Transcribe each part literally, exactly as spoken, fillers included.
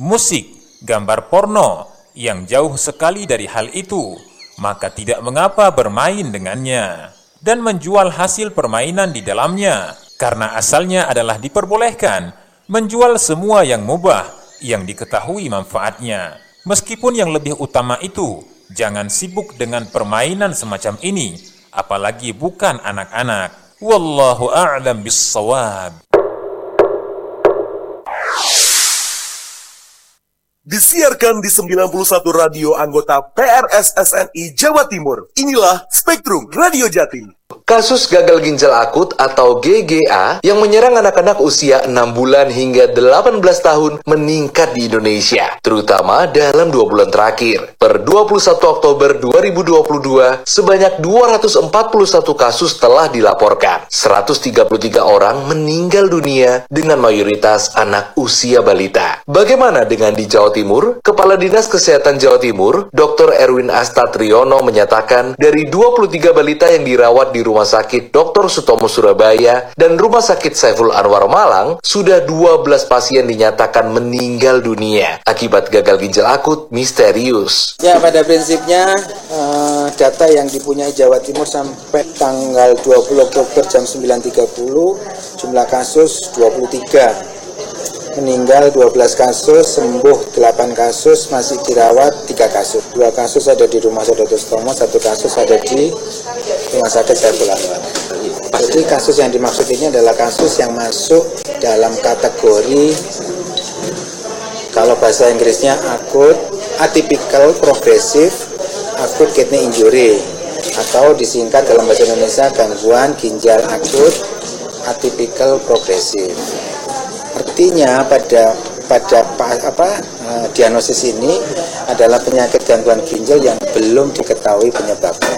musik, gambar porno, yang jauh sekali dari hal itu, maka tidak mengapa bermain dengannya dan menjual hasil permainan di dalamnya, karena asalnya adalah diperbolehkan menjual semua yang mubah yang diketahui manfaatnya. Meskipun yang lebih utama itu, jangan sibuk dengan permainan semacam ini, apalagi bukan anak-anak. Wallahu a'lam bis-shawab. Disiarkan di sembilan puluh satu radio anggota P R S S N I Jawa Timur. Inilah Spektrum Radio Jatim. Kasus gagal ginjal akut atau G G A yang menyerang anak-anak usia enam bulan hingga delapan belas tahun meningkat di Indonesia, terutama dalam dua bulan terakhir. Per dua puluh satu Oktober dua ribu dua puluh dua, sebanyak dua ratus empat puluh satu kasus telah dilaporkan. seratus tiga puluh tiga orang meninggal dunia dengan mayoritas anak usia balita. Bagaimana dengan di Jawa Timur? Kepala Dinas Kesehatan Jawa Timur, Doktor Erwin Astatriono menyatakan dari dua puluh tiga balita yang dirawat di Rumah Sakit Doktor Sutomo Surabaya dan Rumah Sakit Saiful Anwar Malang, sudah dua belas pasien dinyatakan meninggal dunia akibat gagal ginjal akut misterius. Ya, pada prinsipnya uh, data yang dipunyai Jawa Timur sampai tanggal dua puluh Oktober jam sembilan tiga puluh, jumlah kasus dua puluh tiga. Meninggal dua belas kasus, sembuh delapan kasus, masih dirawat tiga kasus. Dua kasus ada di Rumah Sakit Doktor Sutomo, satu kasus ada di Rumah Sakit Saiful Anwar. Jadi kasus yang dimaksud ini adalah kasus yang masuk dalam kategori, kalau bahasa Inggrisnya akut, atypical progressive acute kidney injury, atau disingkat dalam bahasa Indonesia gangguan ginjal akut atypical progressive. Artinya pada pada apa diagnosis ini adalah penyakit gangguan ginjal yang belum diketahui penyebabnya.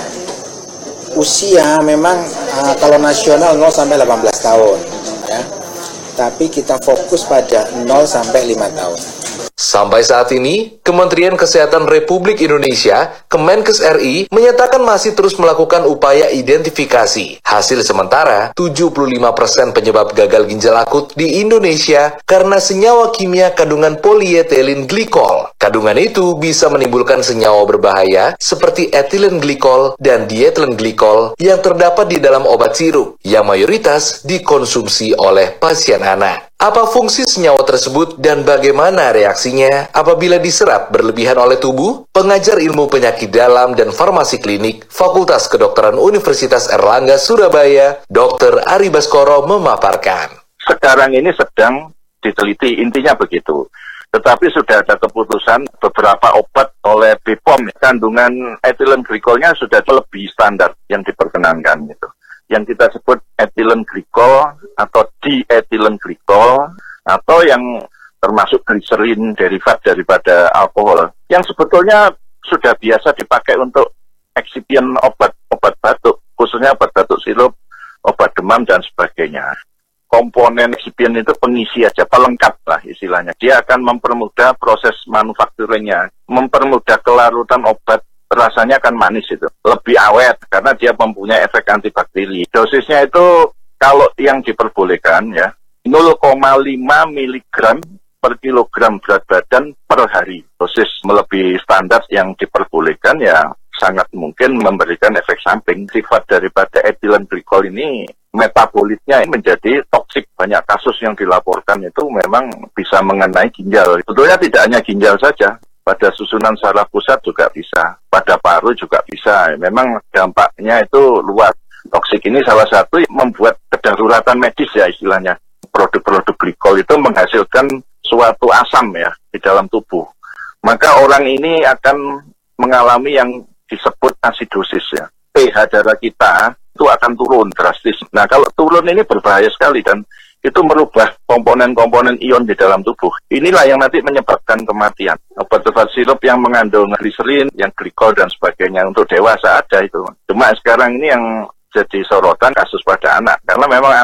Usia memang uh, kalau nasional nol sampai delapan belas tahun, ya. Tapi kita fokus pada nol sampai lima tahun. Sampai saat ini, Kementerian Kesehatan Republik Indonesia, Kemenkes R I, menyatakan masih terus melakukan upaya identifikasi. Hasil sementara, tujuh puluh lima persen penyebab gagal ginjal akut di Indonesia karena senyawa kimia kandungan polietilen glikol. Kandungan itu bisa menimbulkan senyawa berbahaya seperti etilen glikol dan dietilen glikol yang terdapat di dalam obat sirup, yang mayoritas dikonsumsi oleh pasien anak. Apa fungsi senyawa tersebut dan bagaimana reaksinya apabila diserap berlebihan oleh tubuh? Pengajar ilmu penyakit dalam dan farmasi klinik Fakultas Kedokteran Universitas Erlangga Surabaya, Dokter Ari Baskoro memaparkan. Sekarang ini sedang diteliti, intinya begitu. Tetapi sudah ada keputusan beberapa obat oleh B P O M, kandungan etilen glikolnya sudah lebih standar yang diperkenankan gitu. Yang kita sebut etilen glikol atau dietilen glikol, atau yang termasuk gliserin derivat daripada alkohol, yang sebetulnya sudah biasa dipakai untuk eksipien obat-obat batuk, khususnya obat batuk sirup, obat demam dan sebagainya. Komponen eksipien itu pengisi aja, pelengkap lah istilahnya. Dia akan mempermudah proses manufakturnya, mempermudah kelarutan obat. Rasanya akan manis itu, lebih awet karena dia mempunyai efek antibakteri. Dosisnya itu kalau yang diperbolehkan ya nol koma lima miligram per kilogram berat badan per hari. Dosis melebihi standar yang diperbolehkan ya sangat mungkin memberikan efek samping. Sifat daripada etilen glikol ini metabolitnya menjadi toksik. Banyak kasus yang dilaporkan itu memang bisa mengenai ginjal. Sebetulnya tidak hanya ginjal saja. Pada susunan saraf pusat juga bisa, pada paru juga bisa. Memang dampaknya itu luas. Toksik ini salah satu membuat kedaruratan medis ya istilahnya. Produk-produk glikol itu menghasilkan suatu asam ya di dalam tubuh. Maka orang ini akan mengalami yang disebut asidosis ya. pH darah kita itu akan turun drastis. Nah kalau turun ini berbahaya sekali dan itu merubah komponen-komponen ion di dalam tubuh. Inilah yang nanti menyebabkan kematian. Obat-obat sirup yang mengandung gliserin, yang glikol dan sebagainya untuk dewasa ada itu. Cuma sekarang ini yang jadi sorotan kasus pada anak. Karena memang anak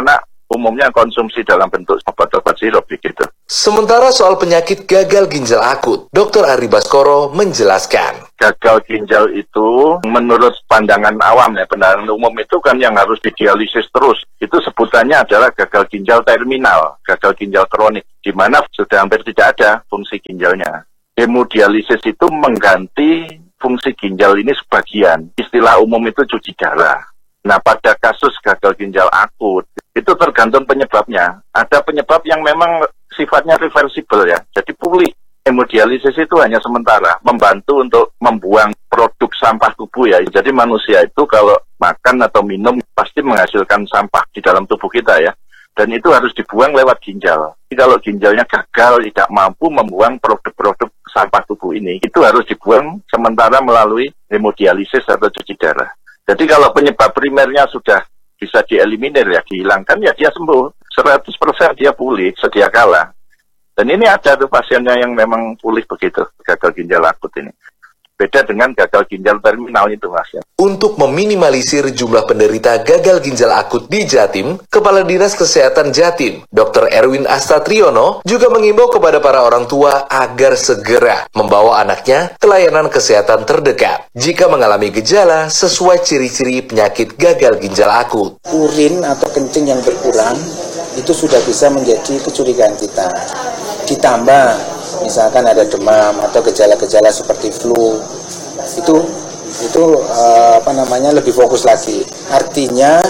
umumnya konsumsi dalam bentuk obat-obat sirup begitu. Sementara soal penyakit gagal ginjal akut, dokter Ari Baskoro menjelaskan. Gagal ginjal itu menurut pandangan awam ya, pandangan umum itu kan yang harus didialisis terus. Itu sebutannya adalah gagal ginjal terminal, gagal ginjal kronik, di mana sudah hampir tidak ada fungsi ginjalnya. Hemodialisis itu mengganti fungsi ginjal ini sebagian. Istilah umum itu cuci darah. Nah, pada kasus gagal ginjal akut, itu tergantung penyebabnya. Ada penyebab yang memang sifatnya reversible ya, jadi pulih. Hemodialisis itu hanya sementara, membantu untuk membuang produk sampah tubuh ya. Jadi manusia itu kalau makan atau minum pasti menghasilkan sampah di dalam tubuh kita ya. Dan itu harus dibuang lewat ginjal. Jadi kalau ginjalnya gagal, tidak mampu membuang produk-produk sampah tubuh ini, itu harus dibuang sementara melalui hemodialisis atau cuci darah. Jadi kalau penyebab primernya sudah bisa dieliminir ya, dihilangkan ya dia sembuh. seratus persen dia pulih sedia kala. Dan ini ada tuh pasiennya yang memang pulih begitu, gagal ginjal akut ini. Beda dengan gagal ginjal terminal itu, Mas. Untuk meminimalisir jumlah penderita gagal ginjal akut di Jatim, Kepala Dinas Kesehatan Jatim, dokter Erwin Astatriono, juga mengimbau kepada para orang tua agar segera membawa anaknya ke layanan kesehatan terdekat jika mengalami gejala sesuai ciri-ciri penyakit gagal ginjal akut. Urin atau kencing yang berkurang itu sudah bisa menjadi kecurigaan kita. Ditambah misalkan ada demam atau gejala-gejala seperti flu, itu itu uh, apa namanya lebih fokus lagi. Artinya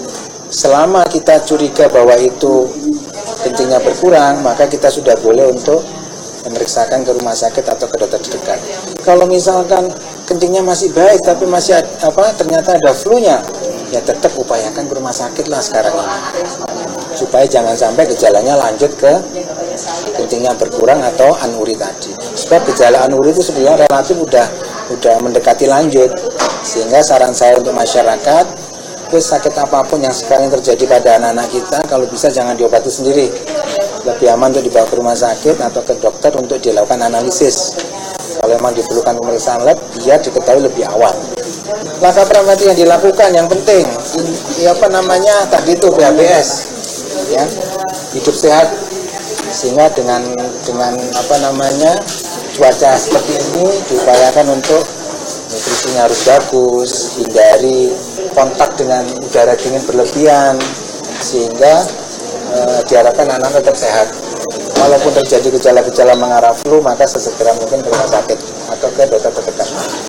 selama kita curiga bahwa itu kencingnya berkurang, maka kita sudah boleh untuk memeriksakan ke rumah sakit atau ke dokter terdekat. Kalau misalkan kencingnya masih baik tapi masih ada, apa ternyata ada flu-nya, ya tetap upayakan ke rumah sakit lah sekarang ini, supaya jangan sampai gejalanya lanjut ke kencingnya berkurang atau anuri tadi. Sebab gejala anuri itu sebenarnya relatif udah udah mendekati lanjut, sehingga saran saya untuk masyarakat, terus sakit apapun yang sekarang terjadi pada anak-anak kita, kalau bisa jangan diobati sendiri, lebih aman untuk dibawa ke rumah sakit atau ke dokter untuk dilakukan analisis. Kalau memang diperlukan pemeriksaan lab, biar diketahui lebih awal. Langkah preventif yang dilakukan yang penting, ini apa namanya tadi itu P H B S, ya, hidup sehat, sehingga dengan dengan apa namanya cuaca seperti ini diupayakan untuk nutrisinya harus bagus, hindari kontak dengan udara dingin berlebihan, sehingga e, diharapkan anak tetap sehat. Walaupun terjadi gejala-gejala mengarah flu, maka sesegera mungkin ke rumah sakit atau ke dokter terdekat.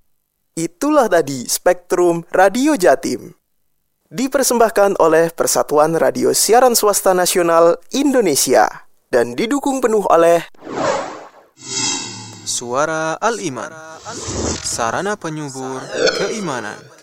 Itulah tadi Spektrum Radio Jatim. Dipersembahkan oleh Persatuan Radio Siaran Swasta Nasional Indonesia dan didukung penuh oleh Suara Al-Iman, sarana penyubur keimanan.